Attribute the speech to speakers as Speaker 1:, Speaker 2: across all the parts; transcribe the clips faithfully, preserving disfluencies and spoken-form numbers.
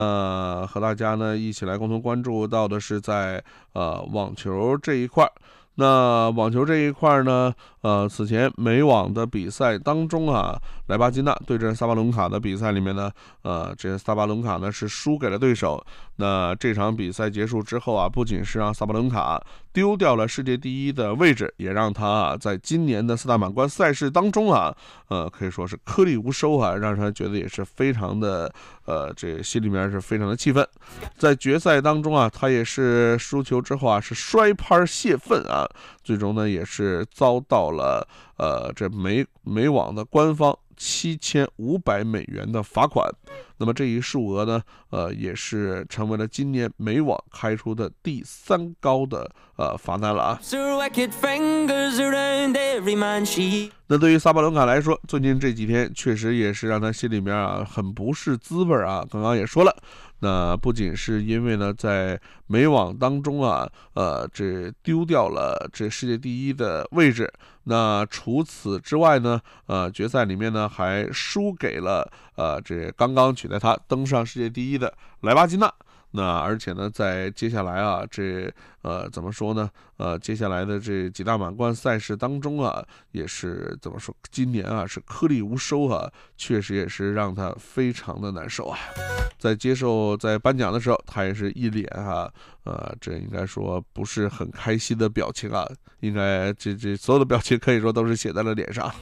Speaker 1: 呃，和大家呢一起来共同关注到的是在呃网球这一块。那网球这一块呢，呃，此前美网的比赛当中啊，莱巴金纳对阵萨巴伦卡的比赛里面呢，呃，这萨巴伦卡呢是输给了对手。那这场比赛结束之后啊，不仅是让萨巴伦卡丢掉了世界第一的位置，也让他啊在今年的四大满贯赛事当中啊，呃，可以说是颗粒无收啊，让他觉得也是非常的，呃，这心里面是非常的气愤。在决赛当中啊，他也是输球之后啊，是摔拍泄愤啊，最终呢也是遭到了呃这美美网的官方七千五百美元的罚款。那么这一数额呢，呃，也是成为了今年美网开出的第三高的呃罚单了啊。那对于萨巴伦卡来说，最近这几天确实也是让他心里面啊很不是滋味啊。刚刚也说了，那不仅是因为呢在美网当中啊，呃，这丢掉了这世界第一的位置。那除此之外呢，呃，决赛里面呢还输给了呃这刚刚取代他登上世界第一的莱巴金纳。那而且呢，在接下来啊，这呃怎么说呢？呃，接下来的这几大满贯赛事当中啊，也是怎么说？今年啊是颗粒无收啊，确实也是让他非常的难受啊。在接受在颁奖的时候，他也是一脸啊，呃，这应该说不是很开心的表情啊，应该这这所有的表情可以说都是写在了脸上。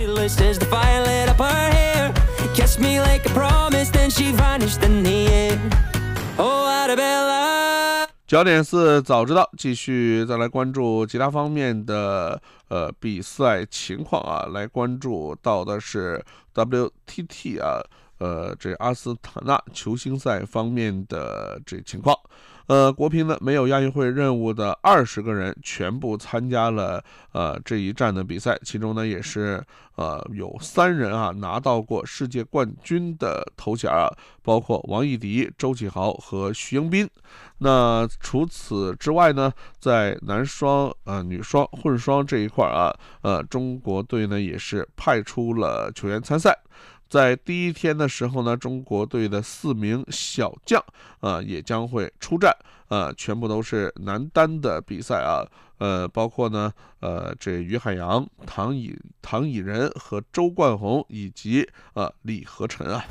Speaker 1: 焦点四早知道，继续再来关注其他方面的呃比赛情况啊，来关注到的是 W T T 啊，呃这阿斯塔纳球星赛方面的这情况。呃，国乒呢没有亚运会任务的二十个人全部参加了呃这一站的比赛，其中呢也是呃有三人啊拿到过世界冠军的头衔啊，包括王艺迪、周启豪和徐迎宾。那除此之外呢，在男双、呃女双、混双这一块啊，呃中国队呢也是派出了球员参赛。在第一天的时候呢，中国队的四名小将啊、呃、也将会出战，呃，全部都是男单的比赛啊，呃，包括呢，呃，这于海洋、唐以唐以仁和周冠宏以及呃李和晨啊。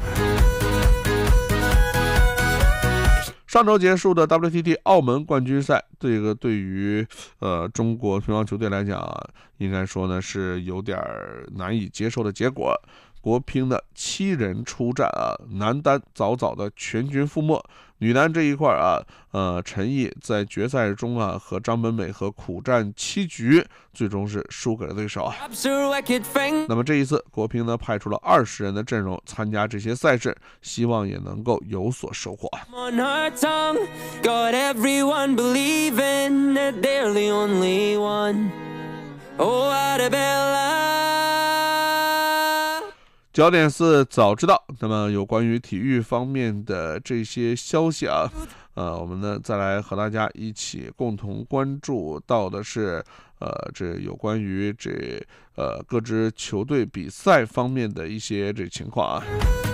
Speaker 1: 上周结束的 W T T 澳门冠军赛，这个对于呃中国乒乓球队来讲啊，应该说呢是有点难以接受的结果。国乒的七人出战啊，男单早早的全军覆没。女单这一块啊，呃，陈毅在决赛中啊和张本美和苦战七局，最终是输给了对手啊。那么这一次国乒呢派出了二十人的阵容参加这些赛事，希望也能够有所收获。焦点四早知道，那么有关于体育方面的这些消息啊，呃，我们呢再来和大家一起共同关注到的是，呃，这有关于这呃各支球队比赛方面的一些这情况啊。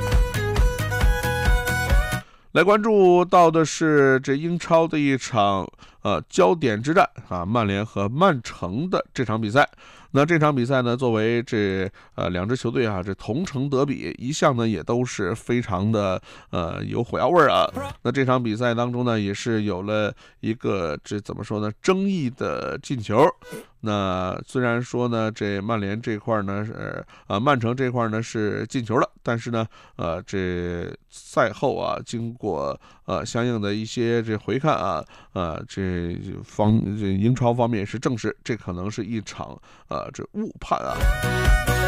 Speaker 1: 来关注到的是这英超的一场呃焦点之战啊，曼联和曼城的这场比赛。那这场比赛呢，作为这呃两支球队啊，这同城德比，一向呢也都是非常的呃有火药味儿啊。那这场比赛当中呢，也是有了一个这怎么说呢，争议的进球。那虽然说呢，这曼联这块呢是呃曼城这块呢是进球了，但是呢，呃这赛后啊，经过呃相应的一些这回看啊，呃这方这英超方面也是证实，这可能是一场呃这误判啊。